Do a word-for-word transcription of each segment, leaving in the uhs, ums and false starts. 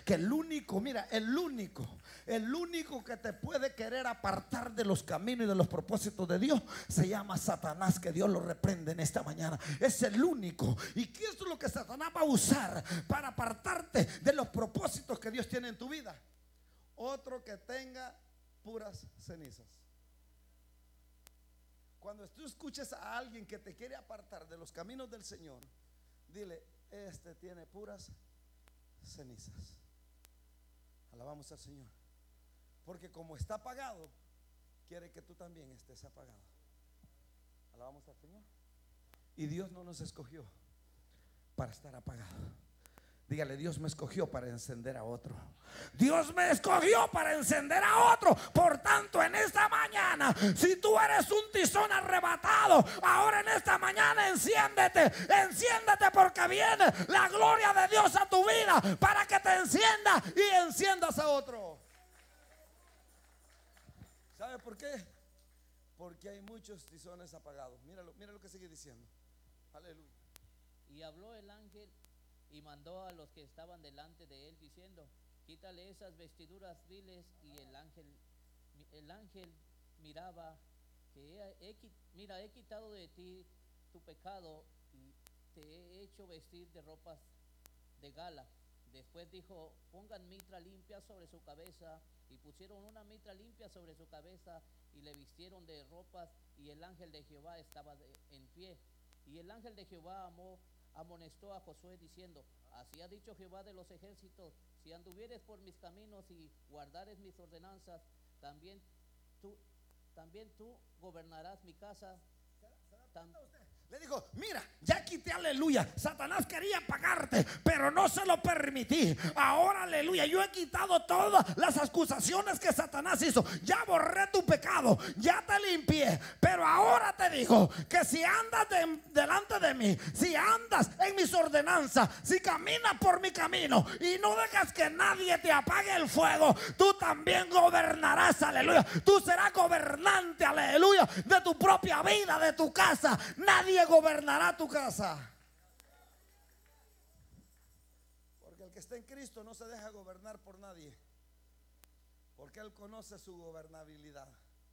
que el único, mira, el único, el único que te puede querer apartar de los caminos y de los propósitos de Dios se llama Satanás, que Dios lo reprende en esta mañana. Es el único. ¿Y qué es lo que Satanás va a usar para apartarte de los propósitos que Dios tiene en tu vida? Otro que tenga puras cenizas. Cuando tú escuches a alguien que te quiere apartar de los caminos del Señor, dile: este tiene puras cenizas. Alabamos al Señor. Porque como está apagado, quiere que tú también estés apagado. Alabamos al Señor. Y Dios no nos escogió para estar apagado. Dígale: Dios me escogió para encender a otro. Dios me escogió para encender a otro. Por tanto, en esta mañana, si tú eres un tizón arrebatado, ahora en esta mañana enciéndete, enciéndete, porque viene la gloria de Dios a tu vida para que te encienda y enciendas a otro. ¿Sabe por qué? Porque hay muchos tizones apagados. Míralo, mira lo que sigue diciendo. Aleluya. Y habló el ángel y mandó a los que estaban delante de él diciendo: quítale esas vestiduras viles. Y el ángel, el ángel miraba que he, he, mira, he quitado de ti tu pecado y te he hecho vestir de ropas de gala. Después dijo: pongan mitra limpia sobre su cabeza. Y pusieron una mitra limpia sobre su cabeza y le vistieron de ropas. Y el ángel de Jehová estaba de, en pie. Y el ángel de Jehová amó, amonestó a Josué diciendo: así ha dicho Jehová de los ejércitos, si anduvieres por mis caminos y guardares mis ordenanzas, también tú, también tú gobernarás mi casa. Tam, Le dijo: mira, ya quité, aleluya. Satanás quería pagarte, pero no se lo permití. Ahora, aleluya, yo he quitado todas las acusaciones que Satanás hizo. Ya borré tu pecado, ya te limpié. Pero ahora te digo que si andas de, delante de mí, si andas en mis ordenanzas, si caminas por mi camino y no dejas que nadie te apague el fuego, tú también gobernarás, aleluya. Tú serás gobernante, aleluya, de tu propia vida, de tu casa. Nadie gobernará tu casa. Porque el que está en Cristo no se deja gobernar por nadie, porque Él conoce su gobernabilidad.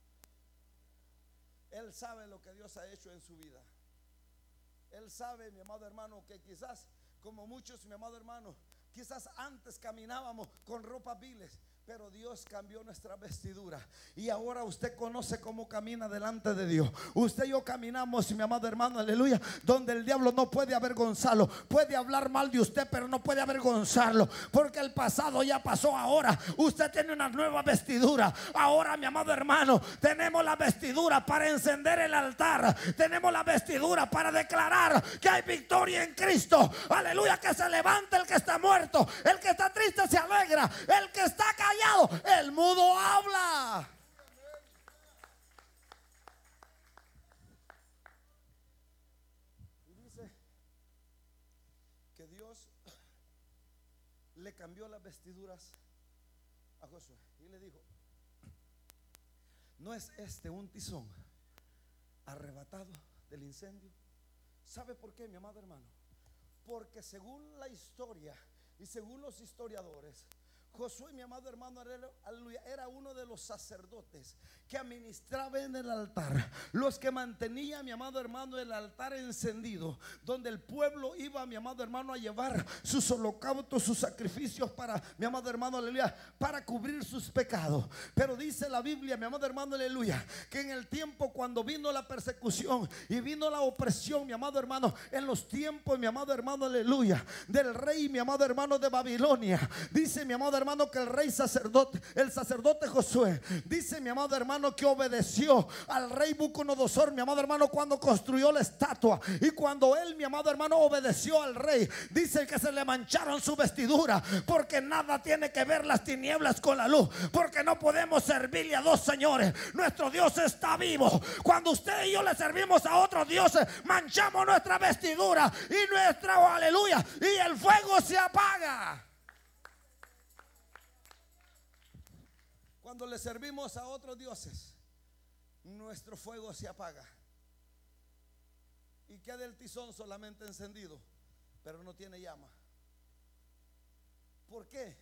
Él sabe lo que Dios ha hecho en su vida. Él sabe, mi amado hermano, que quizás, como muchos, mi amado hermano, quizás antes caminábamos con ropas viles, pero Dios cambió nuestra vestidura y ahora usted conoce cómo camina delante de Dios. Usted y yo caminamos, mi amado hermano, aleluya, donde el diablo no puede avergonzarlo. Puede hablar mal de usted, pero no puede avergonzarlo, porque el pasado ya pasó. Ahora usted tiene una nueva vestidura. Ahora, mi amado hermano, tenemos la vestidura para encender el altar. Tenemos la vestidura para declarar que hay victoria en Cristo. Aleluya, que se levante el que está muerto, el que está triste se alegra, el que está callado, el mudo habla. Y dice que Dios le cambió las vestiduras a Josué y le dijo: ¿no es este un tizón arrebatado del incendio? ¿Sabe por qué, mi amado hermano? Porque según la historia y según los historiadores, Josué, mi amado hermano, era uno de los sacerdotes que administraba en el altar, los que mantenía, mi amado hermano, el altar encendido, donde el pueblo iba, mi amado hermano, a llevar sus holocaustos, sus sacrificios para, mi amado hermano, aleluya, para cubrir sus pecados. Pero dice la Biblia, mi amado hermano, aleluya, que en el tiempo cuando vino la persecución y vino la opresión, mi amado hermano, en los tiempos, mi amado hermano, aleluya, del rey, mi amado hermano, de Babilonia, dice, mi amado hermano, hermano, que el rey sacerdote, el sacerdote Josué, dice, mi amado hermano, que obedeció al rey Buconosor, mi amado hermano, cuando construyó la estatua. Y cuando él, mi amado hermano, obedeció al rey, dice que se le mancharon su vestidura, porque nada tiene que ver las tinieblas con la luz, porque no podemos servirle a dos señores. Nuestro Dios está vivo. Cuando usted y yo le servimos a otros dioses, manchamos nuestra vestidura y nuestra, oh, aleluya, y el fuego se apaga. Cuando le servimos a otros dioses, nuestro fuego se apaga y queda el tizón solamente encendido, pero no tiene llama. ¿Por qué?